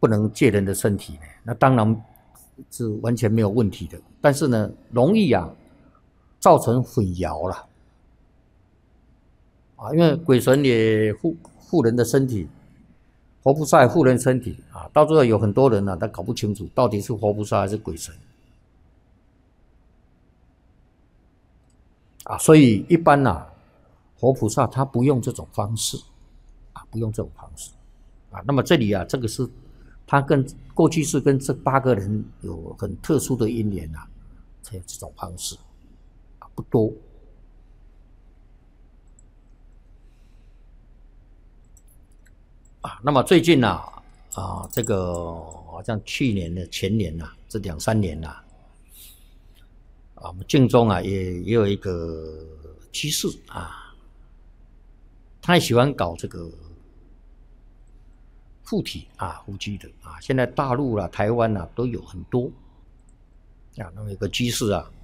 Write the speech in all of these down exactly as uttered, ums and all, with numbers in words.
不能借人的身体呢，那当然是完全没有问题的。但是呢，容易啊造成混淆了啊，因为鬼神也附附人的身体，活菩萨也附人身体啊，到最后有很多人呢、啊，他搞不清楚到底是活菩萨还是鬼神啊，所以一般呐、啊，活菩萨他不用这种方式啊，不用这种方式啊。那么这里啊，这个是他跟过去是跟这八个人有很特殊的因缘啊，才有这种方式啊，不多。啊，那么最近呢、啊，啊，这个好像去年的前年呐、啊，这两三年呐、啊，啊，我们晋中啊也也有一个居士啊，他也喜欢搞这个附体啊，附居的啊，现在大陆啦、台湾啦都有很多啊。那么有个居士啊，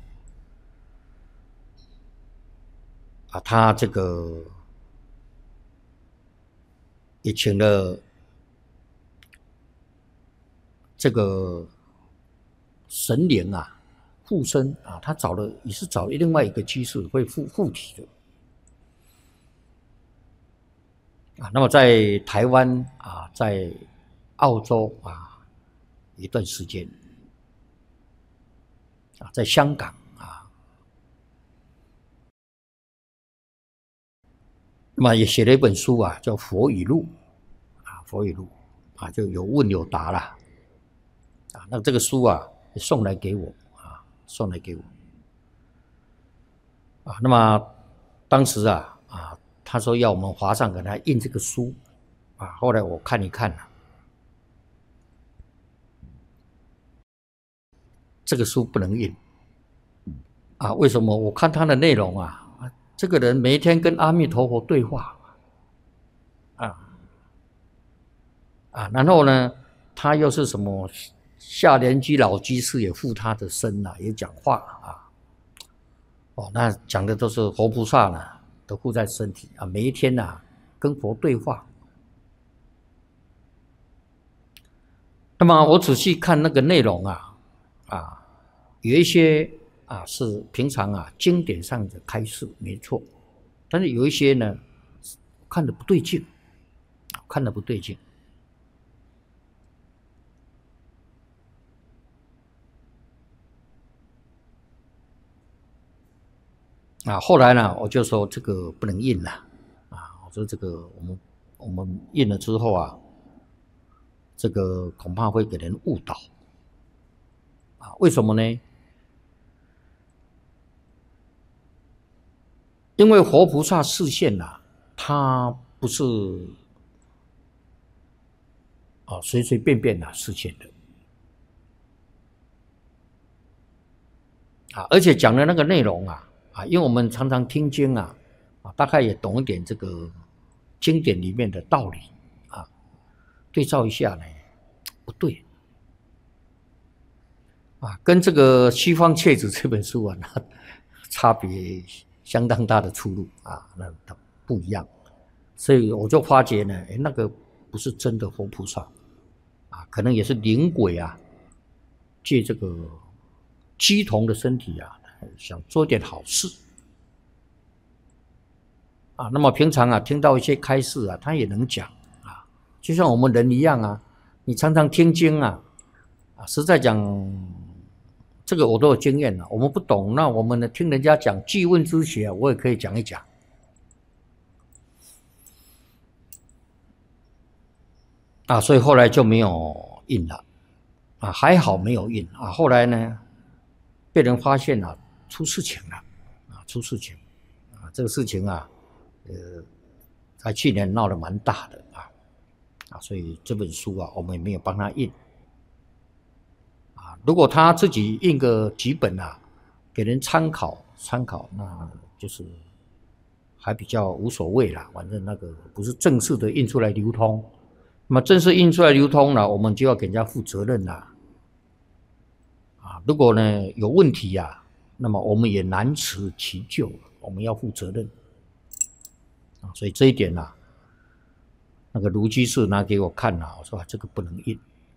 啊，他这个也请了这个神灵啊附身啊，他找了也是找另外一个居士会附附体的啊。那么在台湾啊，在澳洲啊一段时间啊，在香港啊，那么也写了一本书啊，叫《佛语录》啊，《佛语录》啊，就有问有答啦啊。那这个书啊送来给我啊，送来给我啊。那么当时啊啊，他说要我们华上给他印这个书啊，后来我看一看啊，这个书不能印啊。为什么？我看他的内容啊，这个人每一天跟阿弥陀佛对话啊啊，然后呢，他又是什么下莲居老居士也附他的身啊，也讲话啊。哦，那讲的都是活菩萨呢，都附在身体啊，每一天呐、啊、跟佛对话。那么我仔细看那个内容啊啊，有一些啊是平常啊经典上的开示没错，但是有一些呢看得不对劲，看得不对劲。啊，后来呢，我就说这个不能印了，啊，我说这个我们我们印了之后啊，这个恐怕会给人误导，啊，为什么呢？因为活菩萨示现呐、啊，他不是啊随随便便啊示现的，啊，而且讲的那个内容啊，啊，因为我们常常听经啊，啊，大概也懂一点这个经典里面的道理啊，对照一下呢，不对啊，跟这个《西方切子》这本书啊，那差别相当大的出入啊，那它不一样，所以我就发觉呢，哎，那个不是真的活菩萨啊，可能也是灵鬼啊，借这个鸡童的身体啊，想做点好事啊。那么平常啊，听到一些开示啊，他也能讲啊，就像我们人一样啊，你常常听经啊，啊，实在讲，这个我都有经验了。我们不懂，那我们呢听人家讲记问之学，我也可以讲一讲啊。所以后来就没有印了啊，还好没有印啊。后来呢，被人发现了、啊，出事情了啊，出事情啊，这个事情啊，呃，在去年闹得蛮大的啊啊，所以这本书啊，我们也没有帮他印。如果他自己印个几本啊，给人参考参考，那就是还比较无所谓啦。反正那个不是正式的印出来流通，那么正式印出来流通了，我们就要给人家负责任啦。啊，如果呢有问题呀、啊，那么我们也难辞其咎，我们要负责任。啊，所以这一点啊，那个卢居士拿给我看了、啊，我说、啊、这个不能印。